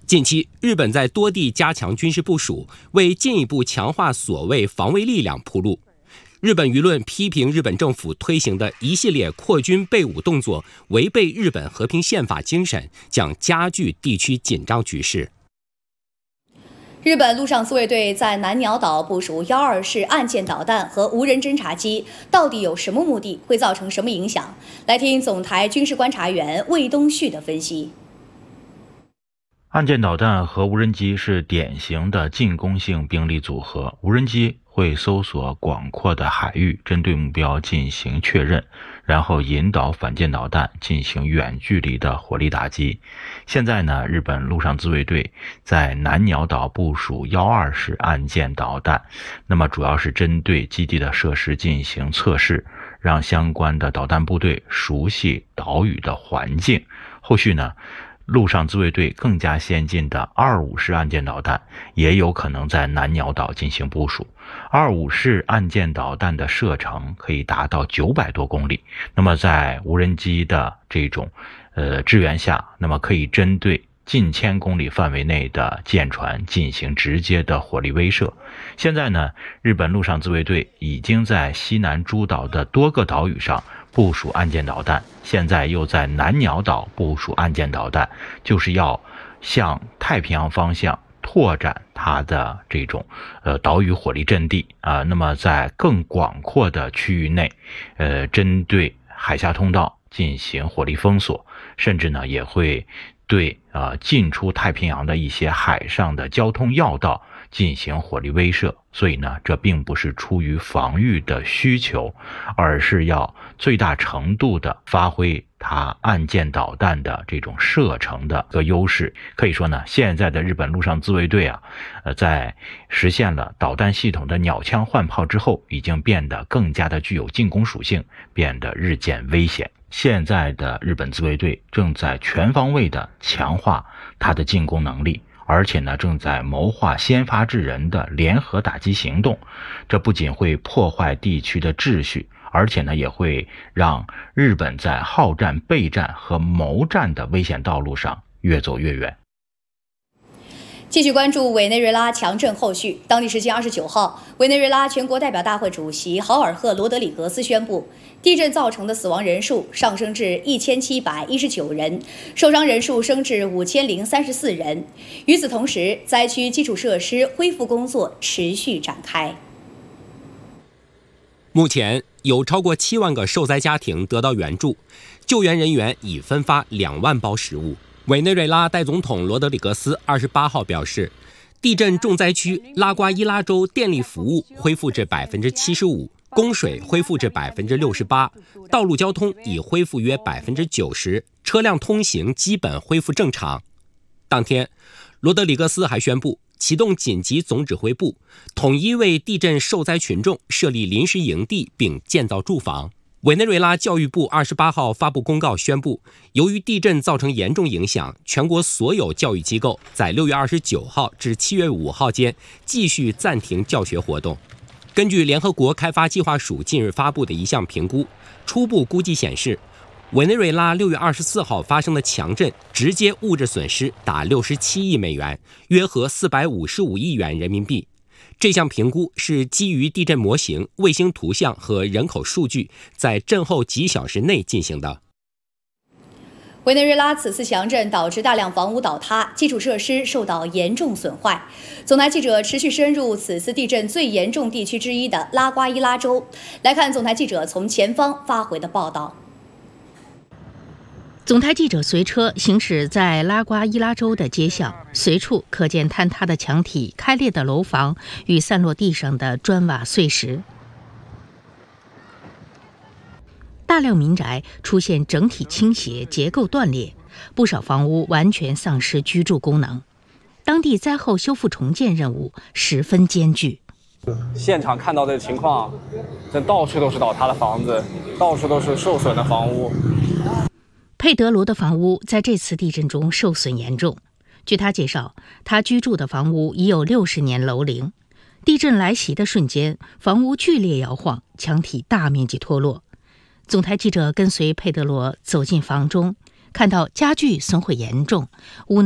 近期，日本在多地加强军事部署，为进一步强化所谓防卫力量铺路。日本舆论批评日本政府推行的一系列扩军备武动作违背日本和平宪法精神，将加剧地区紧张局势。 日本陆上自卫队在南鸟岛部署12式岸舰导弹和无人侦察机，到底有什么目的？会造成什么影响？来听总台军事观察员魏东旭的分析。 岸舰导弹和无人机是典型的进攻性兵力组合，无人机会搜索广阔的海域，针对目标进行确认，然后引导反舰导弹进行远距离的火力打击。现在呢，日本陆上自卫队在南鸟岛部署12式岸舰导弹，那么主要是针对基地的设施进行测试，让相关的导弹部队熟悉岛屿的环境。后续呢，陆上自卫队更加先进的25式岸舰导弹也有可能在南鸟岛进行部署。25式岸舰导弹的射程可以达到900多公里，那么在无人机的这种支援下，那么可以针对近千公里范围内的舰船进行直接的火力威慑。现在呢，日本陆上自卫队已经在西南诸岛的多个岛屿上部署岸舰导弹，现在又在南鸟岛部署岸舰导弹，就是要向太平洋方向拓展它的这种岛屿火力阵地啊。那么在更广阔的区域内，针对海峡通道进行火力封锁，甚至呢也会对进出太平洋的一些海上的交通要道进行火力威慑。所以呢，这并不是出于防御的需求，而是要最大程度的发挥它岸舰导弹的这种射程的个优势。可以说呢，现在的日本陆上自卫队在实现了导弹系统的鸟枪换炮之后，已经变得更加的具有进攻属性，变得日渐危险。现在的日本自卫队正在全方位的强化它的进攻能力，而且呢，正在谋划先发制人的联合打击行动。这不仅会破坏地区的秩序，而且呢，也会让日本在好战、备战和谋战的危险道路上越走越远。 继续关注委内瑞拉强震后续。当地时间29号，委内瑞拉全国代表大会主席豪尔赫·罗德里格斯宣布，地震造成的死亡人数上升至1719人，受伤人数升至5034人。与此同时，灾区基础设施恢复工作持续展开。 目前有超过7万个受灾家庭得到援助，救援人员已分发2万包食物。委内瑞拉代总统罗德里格斯28号表示，地震重灾区拉瓜伊拉州电力服务恢复至75%，供水恢复至68%，道路交通已恢复约90%，车辆通行基本恢复正常。当天，罗德里格斯还宣布启动紧急总指挥部，统一为地震受灾群众设立临时营地并建造住房。委内瑞拉教育部28号发布公告宣布，由于地震造成严重影响，全国所有教育机构在6月29号至7月5号间继续暂停教学活动。根据联合国开发计划署近日发布的一项评估，初步估计显示，委内瑞拉6月24号发生的强震直接物质损失达67亿美元，约合455亿元人民币。这项评估是基于地震模型、卫星图像和人口数据，在震后几小时内进行的。 委内瑞拉此次强震导致大量房屋倒塌，基础设施受到严重损坏。总台记者持续深入此次地震最严重地区之一的拉瓜伊拉州，来看总台记者从前方发回的报道。 总台记者随车行驶在拉瓜伊拉州的街巷，随处可见坍塌的墙体、开裂的楼房与散落地上的砖瓦碎石。大量民宅出现整体倾斜、结构断裂，不少房屋完全丧失居住功能。当地灾后修复重建任务十分艰巨。 现场看到的情况，这到处都是倒塌的房子，到处都是受损的房屋。 佩德罗的房屋在这次地震中受损严重。据他介绍，他居住的房屋已有60年楼龄。地震来袭的瞬间，房屋剧烈摇晃，墙体大面积脱落。总台记者跟随佩德罗走进房中，看到家具损毁严重，屋